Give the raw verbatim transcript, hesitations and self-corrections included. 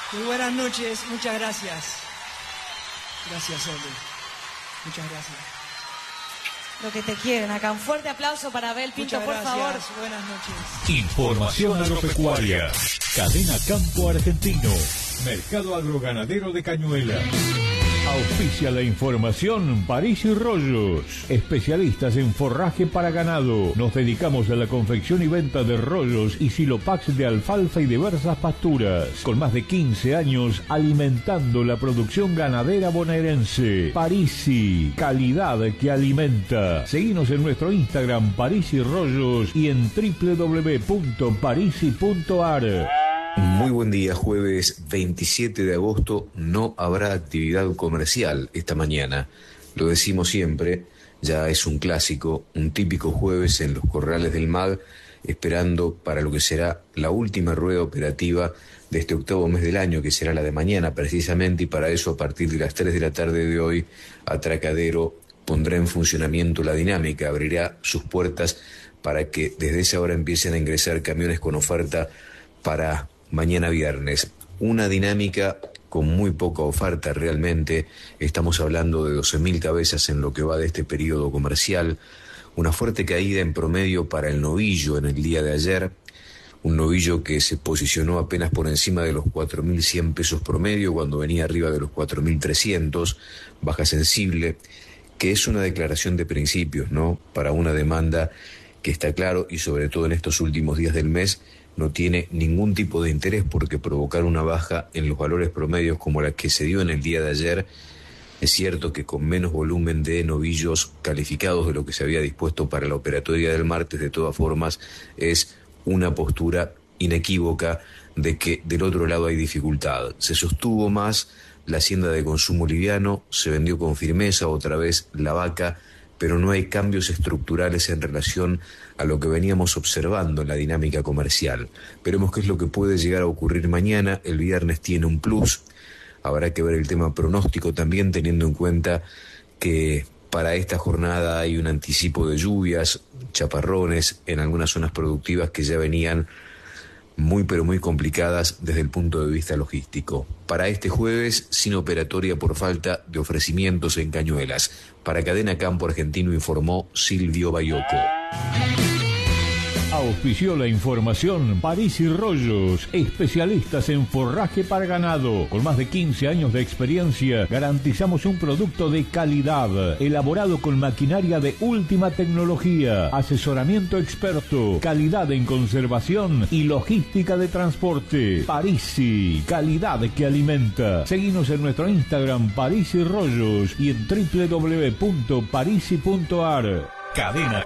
Muy buenas noches, muchas gracias. Gracias, Oli. Muchas gracias. Lo que te quieren acá. Un fuerte aplauso para Abel Pinto, Muchas por gracias. favor. Buenas noches. Información agropecuaria. Cadena Campo Argentino. Mercado agroganadero de Cañuelas. Auspicia la información París y Rollos, especialistas en forraje para ganado. Nos dedicamos a la confección y venta de rollos y silopax de alfalfa y diversas pasturas. Con más de quince años alimentando la producción ganadera bonaerense. Parisi, calidad que alimenta. Seguinos en nuestro Instagram París y Rollos y en doble u doble u doble u punto parisi punto a r. Muy buen día, jueves veintisiete de agosto, no habrá actividad comercial esta mañana. Lo decimos siempre, ya es un clásico, un típico jueves en los corrales del M A D, esperando para lo que será la última rueda operativa de este octavo mes del año, que será la de mañana precisamente, y para eso a partir de las tres de la tarde de hoy, Atracadero pondrá en funcionamiento la dinámica, abrirá sus puertas para que desde esa hora empiecen a ingresar camiones con oferta para mañana viernes. Una dinámica con muy poca oferta realmente. Estamos hablando de doce mil cabezas en lo que va de este periodo comercial. Una fuerte caída en promedio para el novillo en el día de ayer. Un novillo que se posicionó apenas por encima de los cuatro mil cien pesos promedio cuando venía arriba de los cuatro mil trescientos. Baja sensible, que es una declaración de principios, ¿no? Para una demanda que está claro, y sobre todo en estos últimos días del mes, no tiene ningún tipo de interés, porque provocar una baja en los valores promedios como la que se dio en el día de ayer, es cierto que con menos volumen de novillos calificados de lo que se había dispuesto para la operatoria del martes, de todas formas es una postura inequívoca de que del otro lado hay dificultad. Se sostuvo más la hacienda de consumo liviano, se vendió con firmeza otra vez la vaca, pero no hay cambios estructurales en relación a lo que veníamos observando en la dinámica comercial. Veremos qué es lo que puede llegar a ocurrir mañana. El viernes tiene un plus. Habrá que ver el tema pronóstico también, teniendo en cuenta que para esta jornada hay un anticipo de lluvias, chaparrones en algunas zonas productivas que ya venían muy pero muy complicadas desde el punto de vista logístico. Para este jueves, sin operatoria por falta de ofrecimientos en Cañuelas. Para Cadena Campo Argentino informó Silvio Bayoco. Auspició la información París y Rollos, especialistas en forraje para ganado. Con más de quince años de experiencia, garantizamos un producto de calidad, elaborado con maquinaria de última tecnología, asesoramiento experto, calidad en conservación y logística de transporte. Parisi, calidad que alimenta. Seguinos en nuestro Instagram París y Rollos y en doble u doble u doble u punto parisi punto a r. Cadena